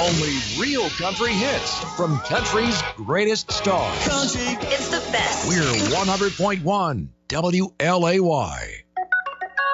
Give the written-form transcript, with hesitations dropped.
Only real country hits from country's greatest stars. Country. It's the best. We're 100.1 WLAY.